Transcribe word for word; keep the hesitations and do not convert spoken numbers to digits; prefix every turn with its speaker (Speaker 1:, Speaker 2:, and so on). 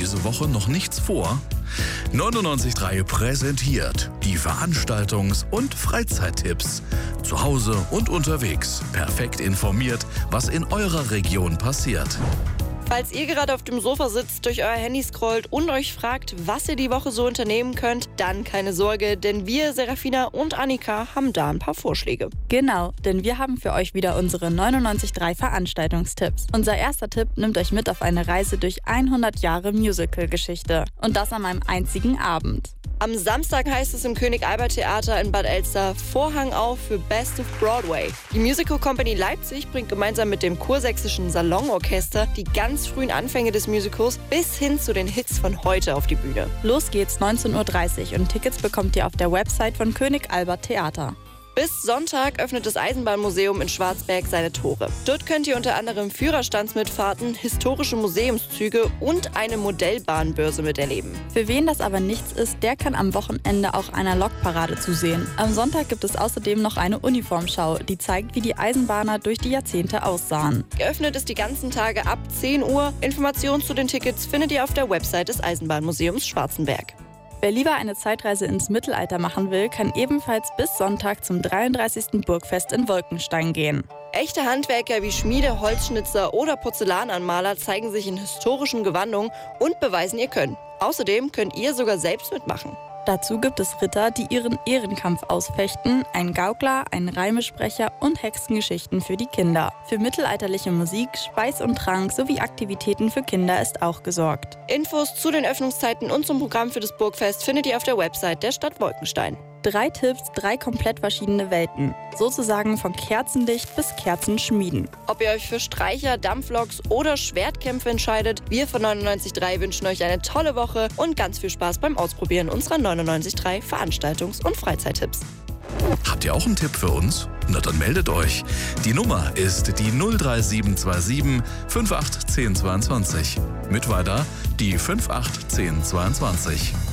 Speaker 1: diese Woche noch nichts vor? neunundneunzig Komma drei präsentiert die Veranstaltungs- und Freizeittipps. Zu Hause und unterwegs. Perfekt informiert, was in eurer Region passiert.
Speaker 2: Falls ihr gerade auf dem Sofa sitzt, durch euer Handy scrollt und euch fragt, was ihr die Woche so unternehmen könnt, dann keine Sorge, denn wir, Serafina und Annika, haben da ein paar Vorschläge.
Speaker 3: Genau, denn wir haben für euch wieder unsere neunundneunzig Komma drei Veranstaltungstipps. Unser erster Tipp nimmt euch mit auf eine Reise durch hundert Jahre Musical-Geschichte. Und das an einem einzigen Abend.
Speaker 2: Am Samstag heißt es im König-Albert-Theater in Bad Elster Vorhang auf für Best of Broadway. Die Musical Company Leipzig bringt gemeinsam mit dem Kursächsischen Salonorchester die ganz frühen Anfänge des Musicals bis hin zu den Hits von heute auf die Bühne.
Speaker 3: Los geht's neunzehn Uhr dreißig und Tickets bekommt ihr auf der Website von König-Albert-Theater.
Speaker 2: Bis Sonntag öffnet das Eisenbahnmuseum in Schwarzberg seine Tore. Dort könnt ihr unter anderem Führerstandsmitfahrten, historische Museumszüge und eine Modellbahnbörse miterleben.
Speaker 3: Für wen das aber nichts ist, der kann am Wochenende auch einer Lokparade zusehen. Am Sonntag gibt es außerdem noch eine Uniformschau, die zeigt, wie die Eisenbahner durch die Jahrzehnte aussahen.
Speaker 2: Geöffnet ist die ganzen Tage ab zehn Uhr. Informationen zu den Tickets findet ihr auf der Website des Eisenbahnmuseums Schwarzenberg.
Speaker 3: Wer lieber eine Zeitreise ins Mittelalter machen will, kann ebenfalls bis Sonntag zum dreiunddreißigsten Burgfest in Wolkenstein gehen.
Speaker 2: Echte Handwerker wie Schmiede, Holzschnitzer oder Porzellananmaler zeigen sich in historischen Gewandungen und beweisen ihr Können. Außerdem könnt ihr sogar selbst mitmachen.
Speaker 3: Dazu gibt es Ritter, die ihren Ehrenkampf ausfechten, einen Gaukler, einen Reimesprecher und Hexengeschichten für die Kinder. Für mittelalterliche Musik, Speis und Trank sowie Aktivitäten für Kinder ist auch gesorgt.
Speaker 2: Infos zu den Öffnungszeiten und zum Programm für das Burgfest findet ihr auf der Website der Stadt Wolkenstein.
Speaker 3: Drei Tipps, drei komplett verschiedene Welten. Sozusagen von Kerzenlicht bis Kerzenschmieden.
Speaker 2: Ob ihr euch für Streicher, Dampfloks oder Schwertkämpfe entscheidet, wir von neunundneunzig Komma drei wünschen euch eine tolle Woche und ganz viel Spaß beim Ausprobieren unserer neunundneunzig Komma drei Veranstaltungs- und Freizeittipps.
Speaker 1: Habt ihr auch einen Tipp für uns? Na dann meldet euch. Die Nummer ist die null drei sieben zwei sieben fünf acht eins null zwei zwei. Mit weiter die fünf acht eins null zwei zwei.